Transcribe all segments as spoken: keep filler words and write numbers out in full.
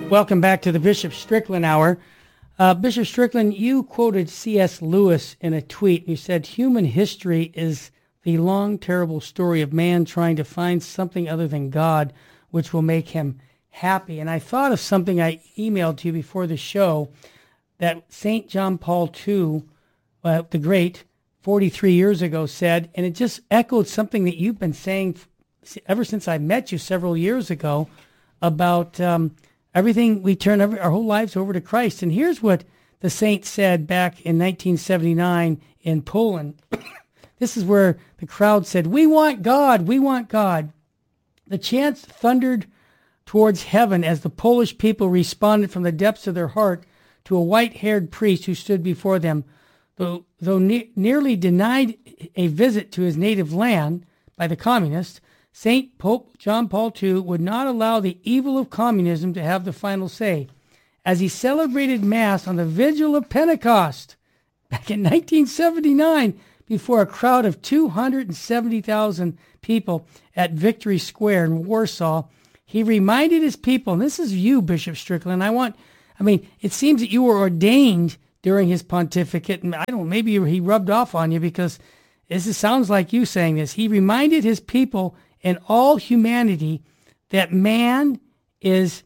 Welcome back to the Bishop Strickland Hour. Uh, Bishop Strickland, you quoted C S Lewis in a tweet. You said, human history is the long, terrible story of man trying to find something other than God, which will make him happy. And I thought of something I emailed to you before the show that Saint John Paul the Second, uh, the Great, forty-three years ago said, and it just echoed something that you've been saying ever since I met you several years ago about um, everything, we turn every, our whole lives over to Christ. And here's what the saint said back in nineteen seventy-nine in Poland. This is where the crowd said, "We want God, we want God." The chants thundered towards heaven as the Polish people responded from the depths of their heart to a white-haired priest who stood before them. Though, though ne- nearly denied a visit to his native land by the communists, Saint Pope John Paul the Second would not allow the evil of communism to have the final say. As he celebrated Mass on the Vigil of Pentecost back in nineteen seventy-nine before a crowd of two hundred seventy thousand people at Victory Square in Warsaw, he reminded his people, and this is you, Bishop Strickland, I want, I mean, it seems that you were ordained during his pontificate, and I don't know, maybe he rubbed off on you because this is, sounds like you saying this. He reminded his people and all humanity that man is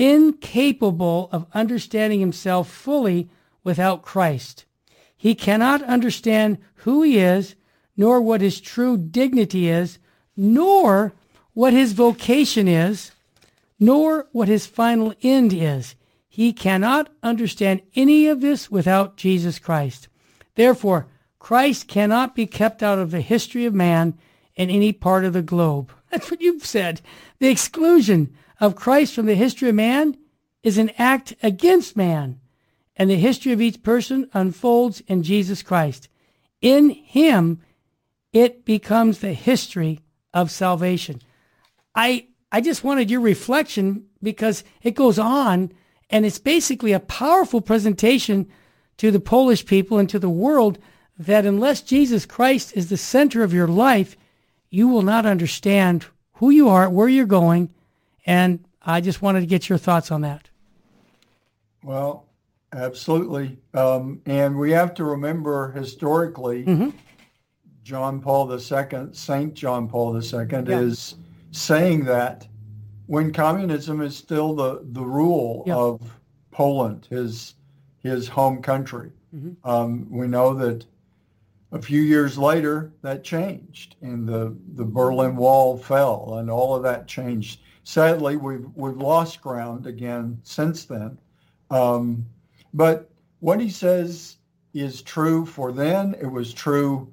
incapable of understanding himself fully without Christ. He cannot understand who he is, nor what his true dignity is, nor what his vocation is, nor what his final end is. He cannot understand any of this without Jesus Christ. Therefore, Christ cannot be kept out of the history of man in any part of the globe. That's what you've said. The exclusion of Christ from the history of man is an act against man, and the history of each person unfolds in Jesus Christ. In him, it becomes the history of salvation. I I just wanted your reflection because it goes on, and it's basically a powerful presentation to the Polish people and to the world that unless Jesus Christ is the center of your life, you will not understand who you are, where you're going, and I just wanted to get your thoughts on that. Well, absolutely. Um, and we have to remember historically, mm-hmm. John Paul the Second, Saint John Paul the Second, yeah. is saying that when communism is still the, the rule yeah. of Poland, his his home country. Mm-hmm. Um, we know that a few years later, that changed, and the, the Berlin Wall fell, and all of that changed. Sadly, we've we've lost ground again since then. Um, but what he says is true for then. It was true.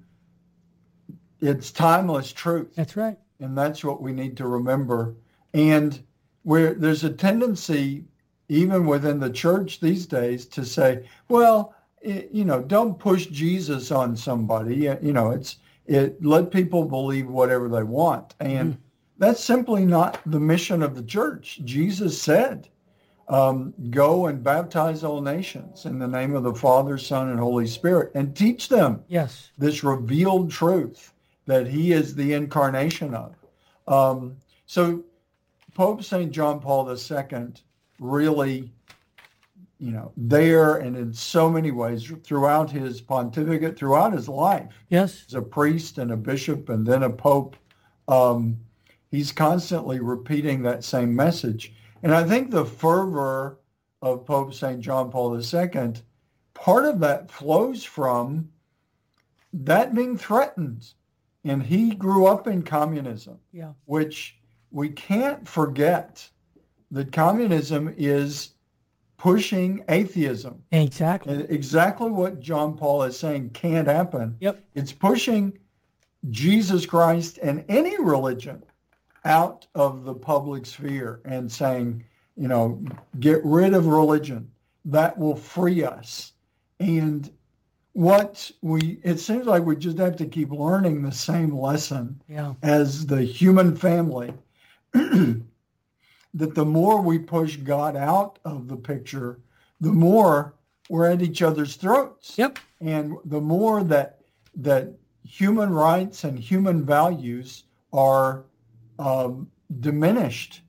It's timeless truth. That's right. And that's what we need to remember. And where there's a tendency, even within the church these days, to say, well, it, you know, don't push Jesus on somebody. You know, it's it let people believe whatever they want. And mm. that's simply not the mission of the church. Jesus said, um, go and baptize all nations in the name of the Father, Son, and Holy Spirit, and teach them yes. this revealed truth that he is the incarnation of. Um, so Pope Saint John Paul the Second really, you know, there and in so many ways throughout his pontificate, throughout his life, yes, as a priest and a bishop and then a pope, um, he's constantly repeating that same message. And I think the fervor of Pope Saint John Paul the Second, part of that flows from that being threatened. And he grew up in communism, yeah. which we can't forget that communism is pushing atheism. Exactly. And exactly what John Paul is saying can't happen. Yep. It's pushing Jesus Christ and any religion out of the public sphere and saying, you know, get rid of religion. That will free us. And what we, it seems like we just have to keep learning the same lesson yeah. as the human family, that the more we push God out of the picture, the more we're at each other's throats. Yep. And the more that that human rights and human values are um, diminished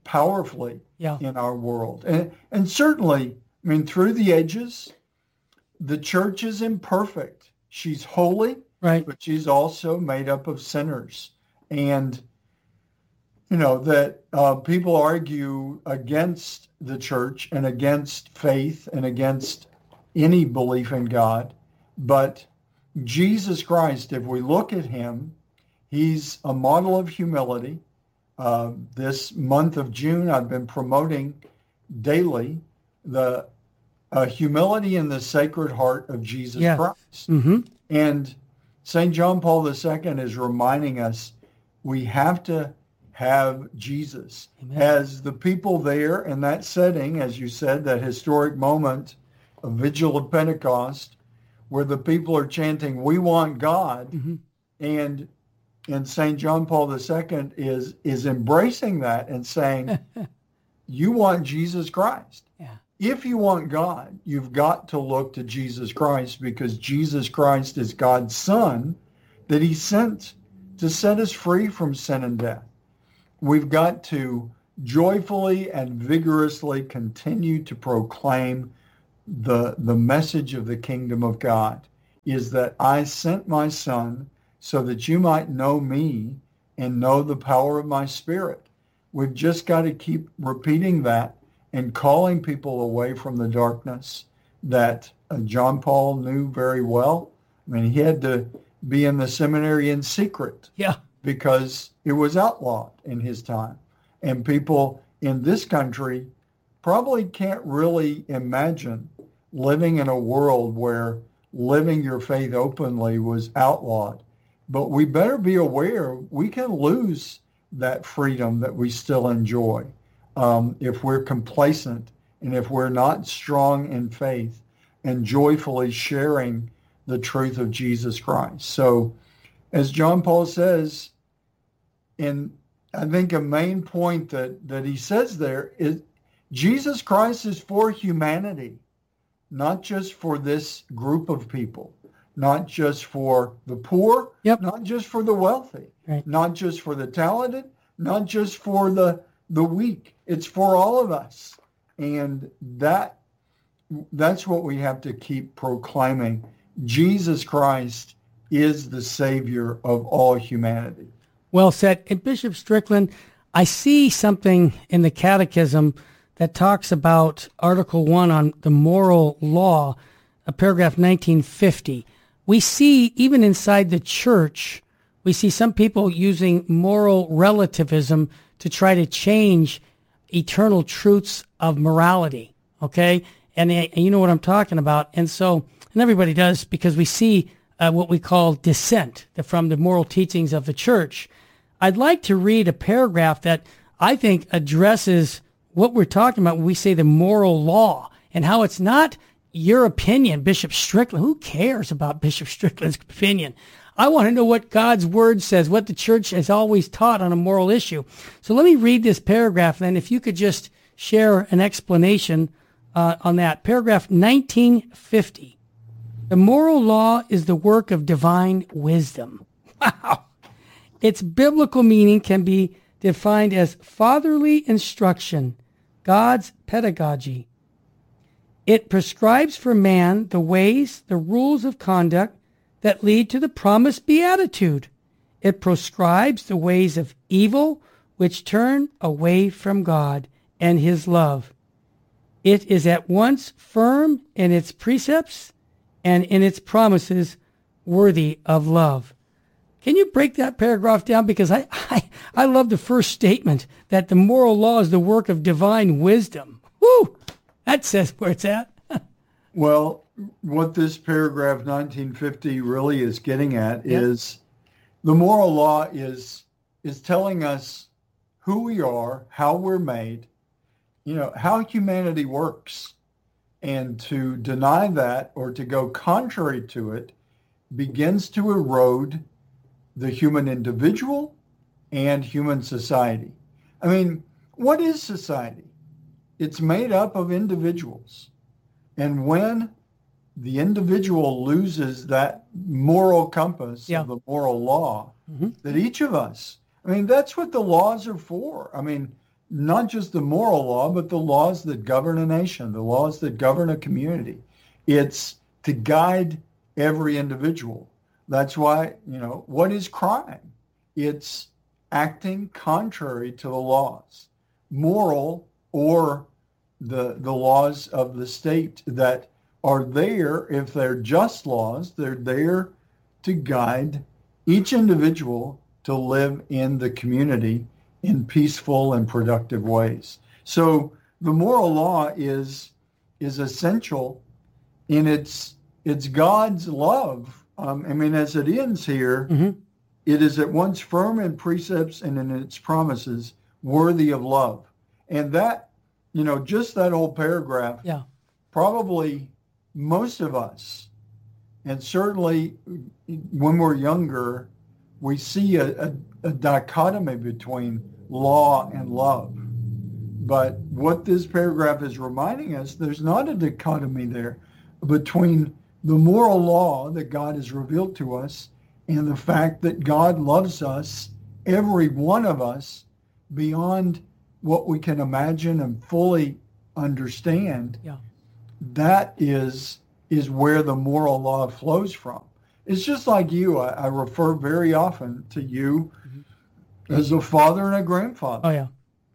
powerfully yeah. in our world. And, and certainly, I mean, through the ages, the church is imperfect. She's holy, right. but she's also made up of sinners. And, you know, that uh, people argue against the church and against faith and against any belief in God. But Jesus Christ, if we look at him, he's a model of humility. Uh, this month of June, I've been promoting daily the uh, humility in the Sacred Heart of Jesus yes. Christ. Mm-hmm. And Saint John Paul the Second is reminding us we have to have Jesus. Amen. As the people there in that setting, as you said, that historic moment, a vigil of Pentecost, where the people are chanting, "We want God," mm-hmm. and and Saint John Paul the Second is is embracing that and saying, "You want Jesus Christ. Yeah. If you want God, you've got to look to Jesus Christ, because Jesus Christ is God's Son that he sent to set us free from sin and death." We've got to joyfully and vigorously continue to proclaim the, the message of the kingdom of God, is that I sent my Son so that you might know me and know the power of my Spirit. We've just got to keep repeating that and calling people away from the darkness that uh, John Paul knew very well. I mean, he had to be in the seminary in secret. Yeah. Because it was outlawed in his time. And people in this country probably can't really imagine living in a world where living your faith openly was outlawed. But we better be aware we can lose that freedom that we still enjoy um, if we're complacent and if we're not strong in faith and joyfully sharing the truth of Jesus Christ. So as John Paul says, and I think a main point that, that he says there is Jesus Christ is for humanity, not just for this group of people, not just for the poor, yep. not just for the wealthy, right. not just for the talented, not just for the, the weak. It's for all of us. And that that's what we have to keep proclaiming. Jesus Christ is the Savior of all humanity. Well said. And Bishop Strickland, I see something in the Catechism that talks about Article one on the moral law, uh, paragraph nineteen fifty. We see, even inside the church, we see some people using moral relativism to try to change eternal truths of morality, okay? And, and you know what I'm talking about. And so, and everybody does, because we see uh, what we call dissent from the moral teachings of the church. I'd like to read a paragraph that I think addresses what we're talking about when we say the moral law, and how it's not your opinion, Bishop Strickland. Who cares about Bishop Strickland's opinion? I want to know what God's word says, what the church has always taught on a moral issue. So let me read this paragraph, then, if you could just share an explanation uh, on that. Paragraph nineteen fifty. The moral law is the work of divine wisdom. Wow. Its biblical meaning can be defined as fatherly instruction, God's pedagogy. It prescribes for man the ways, the rules of conduct that lead to the promised beatitude. It proscribes the ways of evil which turn away from God and his love. It is at once firm in its precepts and in its promises worthy of love. Can you break that paragraph down? Because I, I, I love the first statement that the moral law is the work of divine wisdom. Woo! That says where it's at. Well, what this paragraph nineteen fifty really is getting at yep. is the moral law is is telling us who we are, how we're made, you know, how humanity works. And to deny that or to go contrary to it begins to erode the human individual and human society. I mean, what is society? It's made up of individuals. And when the individual loses that moral compass yeah. of the moral law, mm-hmm. that each of us, I mean, that's what the laws are for. I mean, not just the moral law, but the laws that govern a nation, the laws that govern a community. It's to guide every individual. That's why, you know, what is crime? It's acting contrary to the laws, moral or the the laws of the state that are there. If they're just laws, they're there to guide each individual to live in the community in peaceful and productive ways. So the moral law is is essential in its it's God's love. Um, I mean, as it ends here, mm-hmm. It is at once firm in precepts and in its promises, worthy of love. And that, you know, just that whole paragraph, yeah. Probably most of us, and certainly when we're younger, we see a, a, a dichotomy between law and love. But what this paragraph is reminding us, there's not a dichotomy there between the moral law that God has revealed to us and the fact that God loves us, every one of us, beyond what we can imagine and fully understand. Yeah. That is is where the moral law flows from. It's just like you. I, I refer very often to you mm-hmm. as a father and a grandfather. Oh, yeah.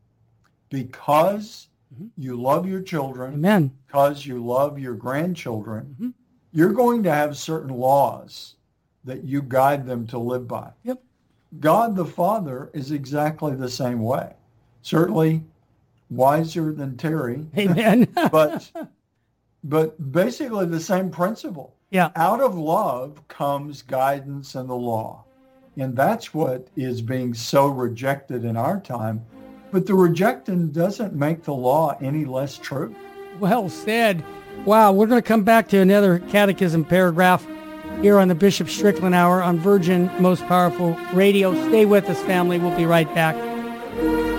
Because mm-hmm. you love your children, Amen. Because you love your grandchildren, mm-hmm. you're going to have certain laws that you guide them to live by. Yep. God the Father is exactly the same way. Certainly wiser than Terry. Amen. but but basically the same principle. Yeah. Out of love comes guidance and the law. And that's what is being so rejected in our time. But the rejecting doesn't make the law any less true. Well said. Wow, we're going to come back to another catechism paragraph here on the Bishop Strickland Hour on Virgin Most Powerful Radio. Stay with us, family. We'll be right back.